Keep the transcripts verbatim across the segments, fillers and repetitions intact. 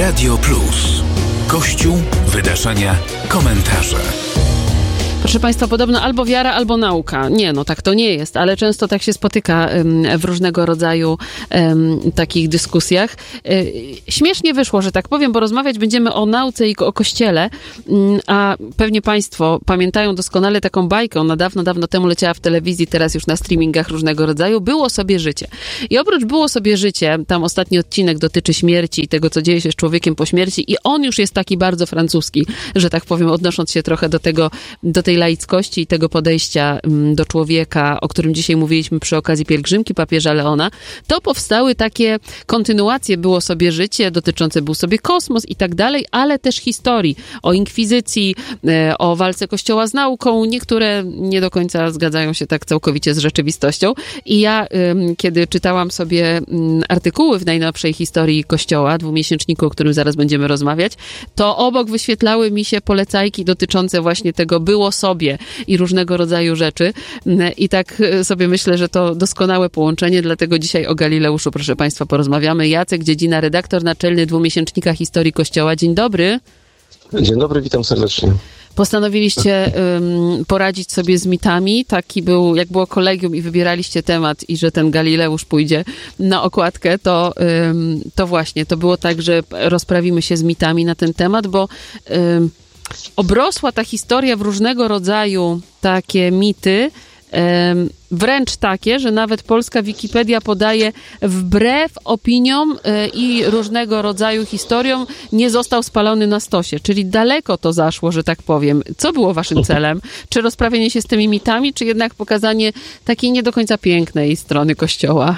Radio Plus. Kościół, wydarzenia, komentarze. Proszę Państwa, podobno albo wiara, albo nauka. Nie, no tak to nie jest, ale często tak się spotyka um, w różnego rodzaju um, takich dyskusjach. Y, śmiesznie wyszło, że tak powiem, bo rozmawiać będziemy o nauce i o Kościele, um, a pewnie Państwo pamiętają doskonale taką bajkę, ona dawno, dawno temu leciała w telewizji, teraz już na streamingach różnego rodzaju. Było sobie życie. I oprócz było sobie życie, tam ostatni odcinek dotyczy śmierci i tego, co dzieje się z człowiekiem po śmierci i on już jest taki bardzo francuski, że tak powiem, odnosząc się trochę do tego, do tej laickości i tego podejścia do człowieka, o którym dzisiaj mówiliśmy przy okazji pielgrzymki papieża Leona, to powstały takie kontynuacje, było sobie życie, dotyczące był sobie kosmos i tak dalej, ale też historii o inkwizycji, o walce Kościoła z nauką. Niektóre nie do końca zgadzają się tak całkowicie z rzeczywistością. I ja, kiedy czytałam sobie artykuły w najnowszej historii Kościoła, dwumiesięczniku, o którym zaraz będziemy rozmawiać, to obok wyświetlały mi się polecajki dotyczące właśnie tego było sobie i różnego rodzaju rzeczy. I tak sobie myślę, że to doskonałe połączenie, dlatego dzisiaj o Galileuszu, proszę Państwa, porozmawiamy. Jacek Dziedzina, redaktor naczelny dwumiesięcznika historii Kościoła. Dzień dobry. Dzień dobry, witam serdecznie. Postanowiliście um, poradzić sobie z mitami. Taki był, jak było kolegium i wybieraliście temat i że ten Galileusz pójdzie na okładkę, to, um, to właśnie, to było tak, że rozprawimy się z mitami na ten temat, bo um, obrosła ta historia w różnego rodzaju takie mity, um, wręcz takie, że nawet polska Wikipedia podaje wbrew opiniom y, i różnego rodzaju historiom nie został spalony na stosie, czyli daleko to zaszło, że tak powiem. Co było waszym celem? Czy rozprawienie się z tymi mitami, czy jednak pokazanie takiej nie do końca pięknej strony Kościoła?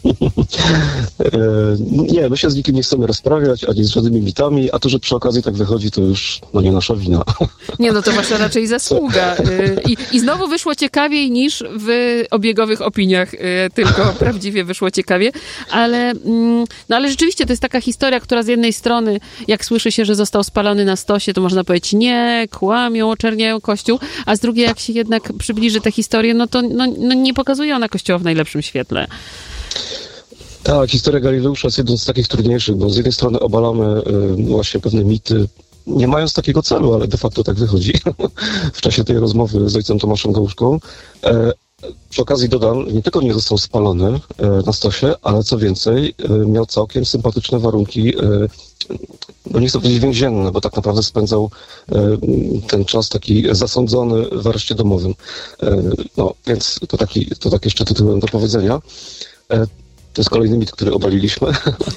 Nie, my się z nikim nie chcemy rozprawiać, ani z żadnymi mitami, a to, że przy okazji tak wychodzi, to już no nie nasza wina. Nie, no to wasza raczej zasługa. I, i znowu wyszło ciekawiej niż w obiegowych opiniach, tylko prawdziwie wyszło ciekawie, ale, no ale rzeczywiście to jest taka historia, która z jednej strony, jak słyszy się, że został spalony na stosie, to można powiedzieć nie, kłamią, oczerniają Kościół, a z drugiej, jak się jednak przybliży tę historię, no to no, no nie pokazuje ona Kościoła w najlepszym świetle. Tak, historia Galileusza jest jedną z takich trudniejszych, bo z jednej strony obalamy y, właśnie pewne mity, nie mając takiego celu, ale de facto tak wychodzi w czasie tej rozmowy z ojcem Tomaszem Gałuszką. E, przy okazji dodam, nie tylko nie został spalony e, na stosie, ale co więcej, e, miał całkiem sympatyczne warunki, e, no nie chcę powiedzieć więzienne, bo tak naprawdę spędzał e, ten czas taki zasądzony w areszcie domowym. E, no więc to, taki, to tak jeszcze tytułem do powiedzenia. E, To jest kolejny mit, który obaliliśmy.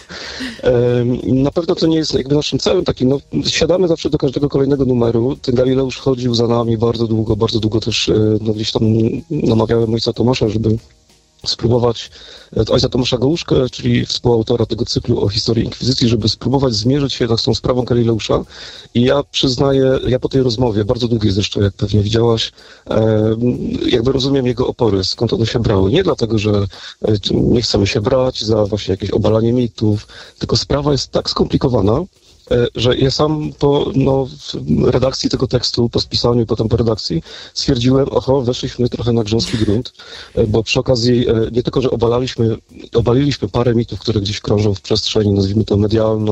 Na pewno to nie jest jakby naszym celem takim. No, siadamy zawsze do każdego kolejnego numeru. Ten Galileusz chodził za nami bardzo długo, bardzo długo też no, gdzieś tam namawiałem ojca Tomasza, żeby spróbować, ojca Tomasza Gałuszkę, czyli współautora tego cyklu o historii inkwizycji, żeby spróbować zmierzyć się z tą sprawą Galileusza. I ja przyznaję, ja po tej rozmowie, bardzo długiej zresztą, jak pewnie widziałaś, jakby rozumiem jego opory, skąd one się brały. Nie dlatego, że nie chcemy się brać za właśnie jakieś obalanie mitów, tylko sprawa jest tak skomplikowana, że ja sam po no, redakcji tego tekstu, po spisaniu i potem po redakcji stwierdziłem, oho, weszliśmy trochę na grząski grunt, bo przy okazji nie tylko, że obalaliśmy, obaliliśmy parę mitów, które gdzieś krążą w przestrzeni, nazwijmy to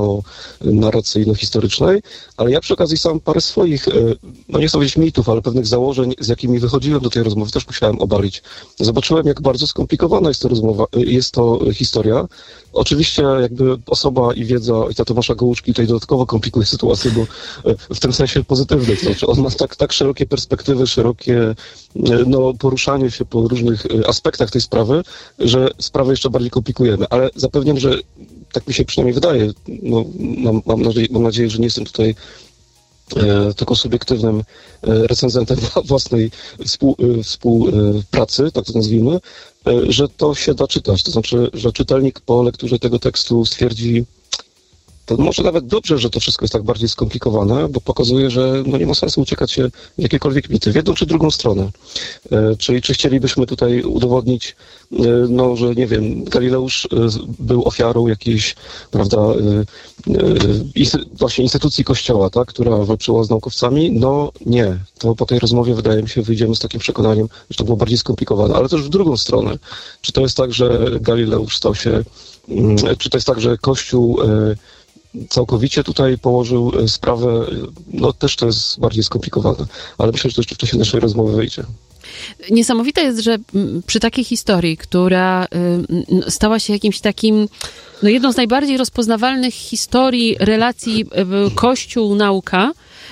medialno-narracyjno-historycznej, ale ja przy okazji sam parę swoich, no nie chcę powiedzieć mitów, ale pewnych założeń, z jakimi wychodziłem do tej rozmowy, też musiałem obalić. Zobaczyłem, jak bardzo skomplikowana jest to rozmowa, jest to historia. Oczywiście jakby osoba i wiedza ojca Tomasza Gałuszki tutaj dodatkowo komplikuje sytuację, bo w tym sensie pozytywnym, to znaczy on ma tak, tak szerokie perspektywy, szerokie no, poruszanie się po różnych aspektach tej sprawy, że sprawę jeszcze bardziej komplikujemy, ale zapewniam, że tak mi się przynajmniej wydaje, no, mam, mam, nadzieję, mam nadzieję, że nie jestem tutaj E, tylko subiektywnym e, recenzentem własnej współ, e, współpracy, tak to nazwijmy, e, że to się da czytać. To znaczy, że czytelnik po lekturze tego tekstu stwierdzi, to może nawet dobrze, że to wszystko jest tak bardziej skomplikowane, bo pokazuje, że no nie ma sensu uciekać się w jakiekolwiek mity, w jedną czy drugą stronę. E, czyli czy chcielibyśmy tutaj udowodnić, e, no, że nie wiem, Galileusz e, był ofiarą jakiejś, prawda, e, e, insty- właśnie instytucji Kościoła, tak, która walczyła z naukowcami? No nie. To po tej rozmowie, wydaje mi się, wyjdziemy z takim przekonaniem, że to było bardziej skomplikowane, ale też w drugą stronę. Czy to jest tak, że Galileusz stał się, mm, czy to jest tak, że Kościół e, całkowicie tutaj położył sprawę, no też to jest bardziej skomplikowane, ale myślę, że to jeszcze w czasie naszej rozmowy wyjdzie. Niesamowite jest, że przy takiej historii, która stała się jakimś takim, no jedną z najbardziej rozpoznawalnych historii relacji Kościół-nauka,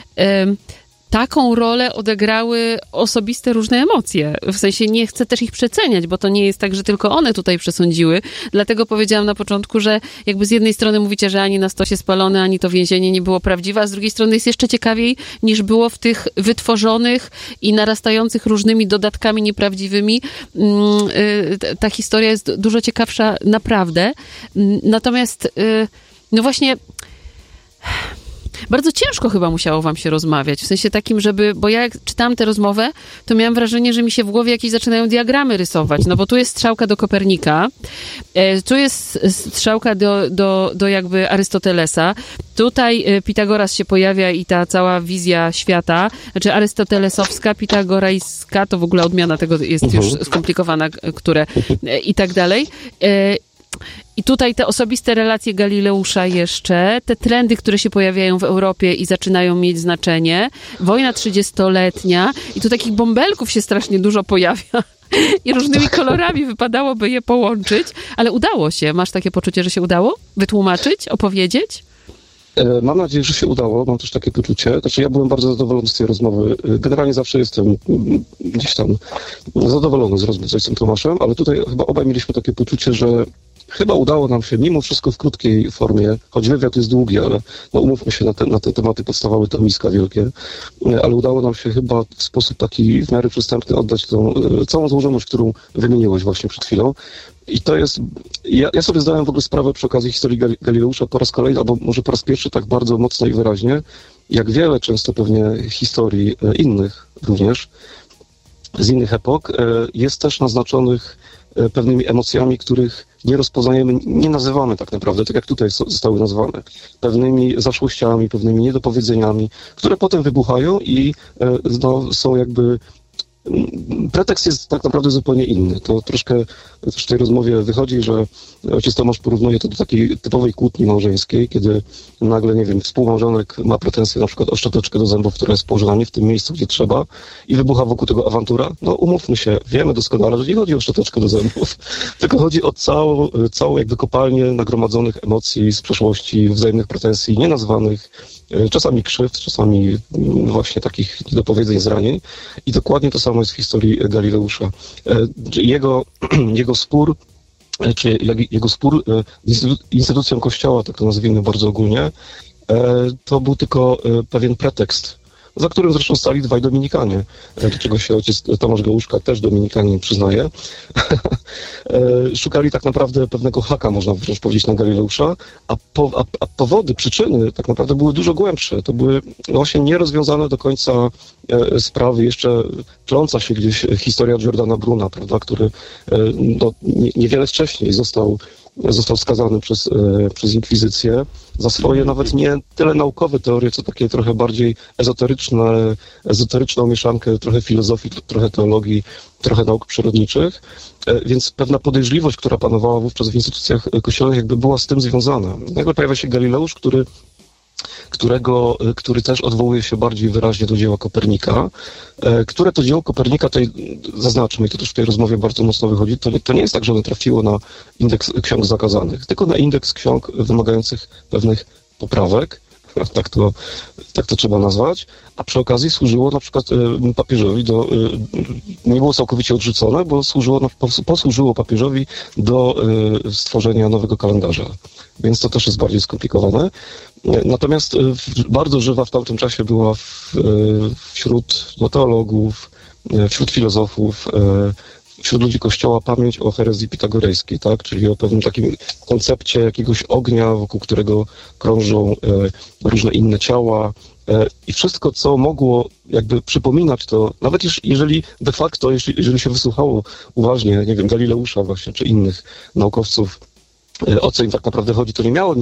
taką rolę odegrały osobiste różne emocje. W sensie nie chcę też ich przeceniać, bo to nie jest tak, że tylko one tutaj przesądziły. Dlatego powiedziałam na początku, że jakby z jednej strony mówicie, że ani na stosie spalone, ani to więzienie nie było prawdziwe, a z drugiej strony jest jeszcze ciekawiej, niż było w tych wytworzonych i narastających różnymi dodatkami nieprawdziwymi. Ta historia jest dużo ciekawsza naprawdę. Natomiast no właśnie bardzo ciężko chyba musiało wam się rozmawiać, w sensie takim, żeby, bo ja jak czytałam tę rozmowę, to miałam wrażenie, że mi się w głowie jakieś zaczynają diagramy rysować, no bo tu jest strzałka do Kopernika, tu jest strzałka do, do, do jakby Arystotelesa, tutaj Pitagoras się pojawia i ta cała wizja świata, znaczy arystotelesowska, pitagorejska, to w ogóle odmiana tego jest już skomplikowana, które i tak dalej. I tutaj te osobiste relacje Galileusza jeszcze, te trendy, które się pojawiają w Europie i zaczynają mieć znaczenie, wojna trzydziestoletnia i tu takich bąbelków się strasznie dużo pojawia i różnymi kolorami wypadałoby je połączyć, ale udało się. Masz takie poczucie, że się udało wytłumaczyć, opowiedzieć? Mam nadzieję, że się udało, mam też takie poczucie. Znaczy ja byłem bardzo zadowolony z tej rozmowy. Generalnie zawsze jestem gdzieś tam zadowolony z rozmów z ojcem Tomaszem, ale tutaj chyba obaj mieliśmy takie poczucie, że chyba udało nam się, mimo wszystko w krótkiej formie, choć wywiad jest długi, ale no umówmy się na te, na te tematy podstawowe, to miska wielkie, ale udało nam się chyba w sposób taki w miarę przystępny oddać tą całą złożoność, którą wymieniłeś właśnie przed chwilą. I to jest, ja, ja sobie zdałem w ogóle sprawę przy okazji historii Galileusza po raz kolejny, albo może po raz pierwszy tak bardzo mocno i wyraźnie, jak wiele często pewnie historii innych również, z innych epok, jest też naznaczonych pewnymi emocjami, których nie rozpoznajemy, nie nazywamy tak naprawdę, tak jak tutaj zostały nazwane, pewnymi zaszłościami, pewnymi niedopowiedzeniami, które potem wybuchają i no, są jakby... Pretekst jest tak naprawdę zupełnie inny. To troszkę też w tej rozmowie wychodzi, że ojciec Tomasz porównuje to do takiej typowej kłótni małżeńskiej, kiedy nagle, nie wiem, współmałżonek ma pretensje na przykład o szczoteczkę do zębów, która jest położona nie w tym miejscu, gdzie trzeba i wybucha wokół tego awantura. No umówmy się, wiemy doskonale, że nie chodzi o szczoteczkę do zębów, tylko chodzi o całą, całą jakby kopalnię nagromadzonych emocji z przeszłości, wzajemnych pretensji, nienazwanych, czasami krzywd, czasami właśnie takich niedopowiedzeń, zranień. I dokładnie to samo jest w historii Galileusza. Jego, jego spór, czy jego spór z instytucją Kościoła, tak to nazwijmy bardzo ogólnie, to był tylko pewien pretekst, za którym zresztą stali dwaj Dominikanie, do czego się ojciec Tomasz Gałuszka też Dominikanin przyznaje. Szukali tak naprawdę pewnego haka, można wręcz powiedzieć, na Galileusza, a, po, a, a powody, przyczyny tak naprawdę były dużo głębsze. To były właśnie nierozwiązane do końca sprawy, jeszcze tląca się gdzieś historia Giordana Bruna, prawda, który no, niewiele wcześniej został został skazany przez, e, przez inkwizycję za swoje nawet nie tyle naukowe teorie, co takie trochę bardziej ezoteryczne, ezoteryczną mieszankę, trochę filozofii, trochę teologii, trochę nauk przyrodniczych, e, więc pewna podejrzliwość, która panowała wówczas w instytucjach kościelnych, jakby była z tym związana. Nagle pojawia się Galileusz, który którego, który też odwołuje się bardziej wyraźnie do dzieła Kopernika, które to dzieło Kopernika, tutaj zaznaczmy, i to też w tej rozmowie bardzo mocno wychodzi, to, to nie jest tak, że ono trafiło na indeks ksiąg zakazanych, tylko na indeks ksiąg wymagających pewnych poprawek, tak to, tak to trzeba nazwać, a przy okazji służyło na przykład papieżowi do, nie było całkowicie odrzucone, bo służyło, posłużyło papieżowi do stworzenia nowego kalendarza. Więc to też jest bardziej skomplikowane. Natomiast bardzo żywa w tamtym czasie była w, wśród no, teologów, wśród filozofów, wśród ludzi Kościoła pamięć o herezji pitagorejskiej, tak? Czyli o pewnym takim koncepcie jakiegoś ognia, wokół którego krążą e, różne inne ciała e, i wszystko, co mogło jakby przypominać to, nawet jeżeli de facto, jeżeli, jeżeli się wysłuchało uważnie, nie wiem, Galileusza właśnie, czy innych naukowców, o co im tak naprawdę chodzi, to nie miało nic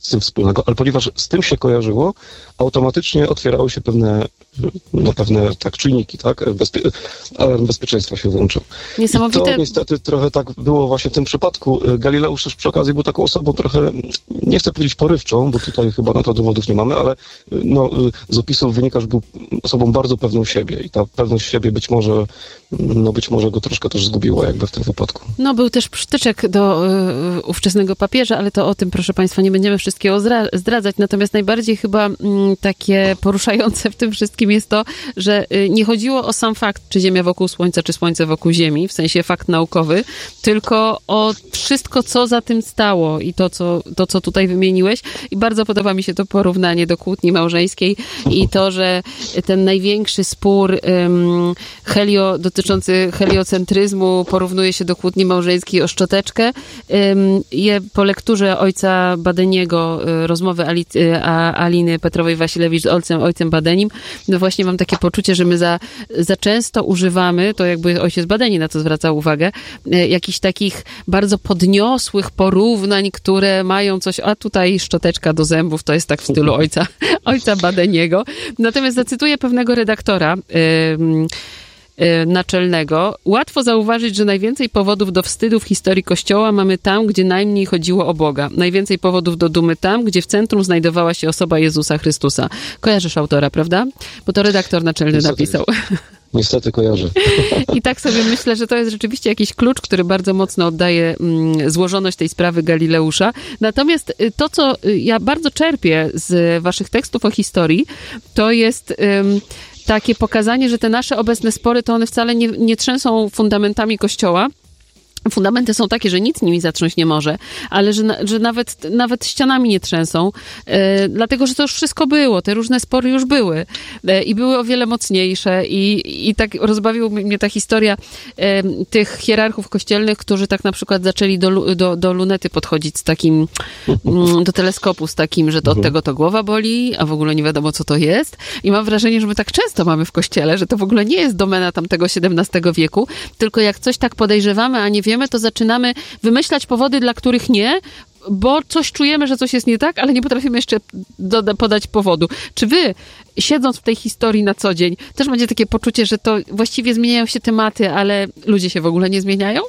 z tym wspólnego, ale ponieważ z tym się kojarzyło, automatycznie otwierały się pewne, no pewne tak czyniki, tak, Bezpie- alarm bezpieczeństwa się włączył. Niesamowite. I to niestety trochę tak było właśnie w tym przypadku. Galileusz też przy okazji był taką osobą trochę, nie chcę powiedzieć porywczą, bo tutaj chyba na to dowodów nie mamy, ale no, z opisów wynika, że był osobą bardzo pewną siebie i ta pewność siebie być może, no być może go troszkę też zgubiła jakby w tym wypadku. No był też przytyczek do y, ówczesnego papieża, ale to o tym, proszę Państwa, nie będziemy wszystkiego zdra- zdradzać. Natomiast najbardziej chyba y, takie poruszające w tym wszystkim jest to, że y, nie chodziło o sam fakt, czy Ziemia wokół Słońca, czy Słońce wokół Ziemi, w sensie fakt naukowy, tylko o wszystko, co za tym stało i to, co, to, co tutaj wymieniłeś. I bardzo podoba mi się to porównanie do kłótni małżeńskiej i to, że ten największy spór um, helio, dotyczący heliocentryzmu porównuje się do kłótni małżeńskiej o szczoteczkę. Um, je po lekturze ojca Badeniego, rozmowy Ali, a, Aliny Petrowej-Wasilewicz z ojcem, ojcem Badenim, no właśnie mam takie poczucie, że my za, za często używamy, to jakby ojciec Badeni na to zwraca uwagę, jakichś takich bardzo podniosłych porównań, które mają coś, a tutaj szczoteczka do zębów, to jest tak w stylu ojca, ojca Badeniego. Natomiast zacytuję pewnego redaktora yy, yy, naczelnego. Łatwo zauważyć, że najwięcej powodów do wstydu w historii Kościoła mamy tam, gdzie najmniej chodziło o Boga. Najwięcej powodów do dumy tam, gdzie w centrum znajdowała się osoba Jezusa Chrystusa. Kojarzysz autora, prawda? Bo to redaktor naczelny Niestety. napisał. Niestety kojarzę. I tak sobie myślę, że to jest rzeczywiście jakiś klucz, który bardzo mocno oddaje mm, złożoność tej sprawy Galileusza. Natomiast to, co ja bardzo czerpię z waszych tekstów o historii, to jest ym, takie pokazanie, że te nasze obecne spory, to one wcale nie, nie trzęsą fundamentami Kościoła. Fundamenty są takie, że nic nimi zatrząść nie może, ale że, na, że nawet, nawet ścianami nie trzęsą, e, dlatego, że to już wszystko było, te różne spory już były e, i były o wiele mocniejsze i, i tak rozbawiła mnie ta historia e, tych hierarchów kościelnych, którzy tak na przykład zaczęli do, do, do lunety podchodzić z takim, mm, do teleskopu z takim, że to od tego to głowa boli, a w ogóle nie wiadomo, co to jest. I mam wrażenie, że my tak często mamy w kościele, że to w ogóle nie jest domena tamtego siedemnastego wieku, tylko jak coś tak podejrzewamy, a nie wiemy, to zaczynamy wymyślać powody, dla których nie, bo coś czujemy, że coś jest nie tak, ale nie potrafimy jeszcze doda- podać powodu. Czy wy, siedząc w tej historii na co dzień, też macie takie poczucie, że to właściwie zmieniają się tematy, ale ludzie się w ogóle nie zmieniają?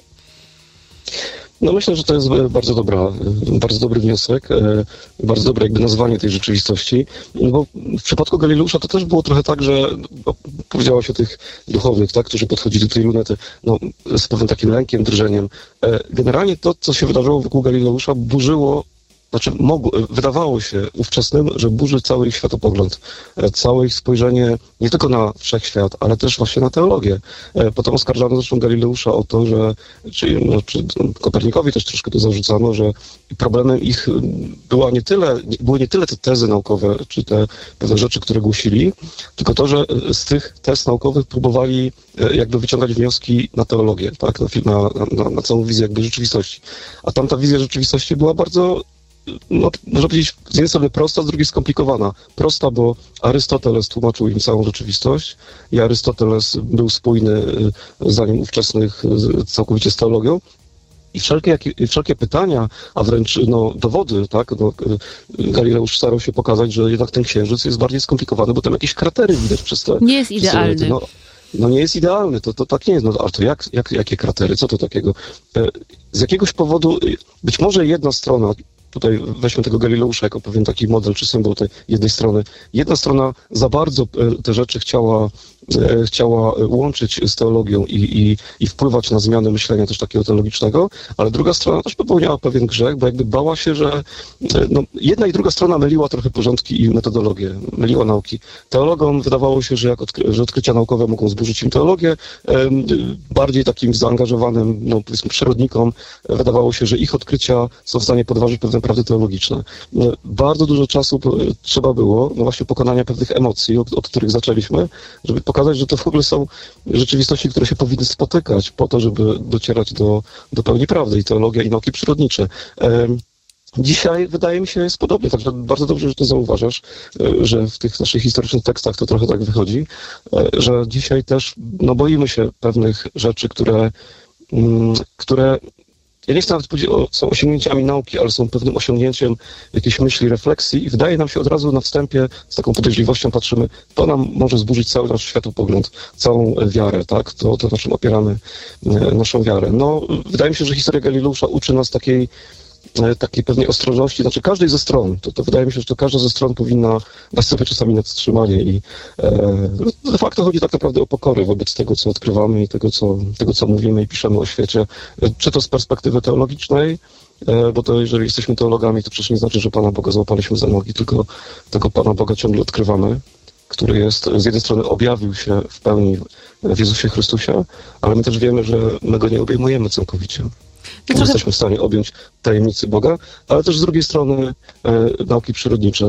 No myślę, że to jest bardzo dobra, bardzo dobry wniosek, bardzo dobre jakby nazwanie tej rzeczywistości, no bo w przypadku Galileusza to też było trochę tak, że no, powiedziałaś o tych duchowych, tak, którzy podchodzili do tej lunety, no, z pewnym takim lękiem, drżeniem. Generalnie to, co się wydarzyło wokół Galileusza, burzyło, znaczy mogło, wydawało się ówczesnym, że burzy cały ich światopogląd, całe ich spojrzenie nie tylko na wszechświat, ale też właśnie na teologię. Potem oskarżano zresztą Galileusza o to, że, czy, no, czy Kopernikowi też troszkę to zarzucano, że problemem ich była nie tyle, były nie tyle te tezy naukowe, czy te pewne rzeczy, które głosili, tylko to, że z tych tez naukowych próbowali jakby wyciągać wnioski na teologię, tak, na, na, na całą wizję jakby rzeczywistości. A tamta wizja rzeczywistości była bardzo, no, można powiedzieć, z jednej strony prosta, z drugiej skomplikowana. Prosta, bo Arystoteles tłumaczył im całą rzeczywistość i Arystoteles był spójny, zdaniem ówczesnych, całkowicie z teologią. I wszelkie, wszelkie pytania, a wręcz no, dowody, tak, no, Galileusz starał się pokazać, że jednak ten księżyc jest bardziej skomplikowany, bo tam jakieś kratery widać przez te... Nie jest idealny. No, no nie jest idealny, to, to tak nie jest. No, ale to jak, jak, jakie kratery, co to takiego? Z jakiegoś powodu, być może jedna strona, tutaj weźmy tego Galileusza jako pewien taki model czy symbol tej jednej strony. Jedna strona za bardzo te rzeczy chciała, chciała łączyć z teologią i, i, i wpływać na zmianę myślenia też takiego teologicznego, ale druga strona też popełniała pewien grzech, bo jakby bała się, że no, jedna i druga strona myliła trochę porządki i metodologię, myliła nauki. Teologom wydawało się, że, jak odkry- że odkrycia naukowe mogą zburzyć im teologię, bardziej takim zaangażowanym, no, powiedzmy, przyrodnikom wydawało się, że ich odkrycia są w stanie podważyć pewne prawdy teologiczne. Bardzo dużo czasu trzeba było, no właśnie pokonania pewnych emocji, od, od których zaczęliśmy, żeby pokazać, że to w ogóle są rzeczywistości, które się powinny spotykać po to, żeby docierać do, do pełni prawdy i teologia i nauki przyrodnicze. Dzisiaj wydaje mi się jest podobnie, także bardzo dobrze, że to zauważasz, że w tych naszych historycznych tekstach to trochę tak wychodzi, że dzisiaj też no, boimy się pewnych rzeczy, które, które ja nie chcę nawet powiedzieć, o, są osiągnięciami nauki, ale są pewnym osiągnięciem jakiejś myśli, refleksji i wydaje nam się od razu na wstępie, z taką podejrzliwością patrzymy, to nam może zburzyć cały nasz światopogląd, całą wiarę, tak? To, to na czym opieramy e, naszą wiarę. No, wydaje mi się, że historia Galileusza uczy nas takiej takiej pewnej ostrożności, znaczy każdej ze stron. To, to wydaje mi się, że to każda ze stron powinna dać sobie czasami na wstrzymanie i e, de facto chodzi tak naprawdę o pokorę wobec tego, co odkrywamy i tego, co, tego, co mówimy i piszemy o świecie. Czy to z perspektywy teologicznej, e, bo to jeżeli jesteśmy teologami, to przecież nie znaczy, że Pana Boga złapaliśmy za nogi, tylko tego Pana Boga ciągle odkrywamy, który jest, z jednej strony objawił się w pełni w Jezusie Chrystusie, ale my też wiemy, że my Go nie obejmujemy całkowicie. Nie trochę... jesteśmy w stanie objąć tajemnicy Boga, ale też z drugiej strony e, nauki przyrodnicze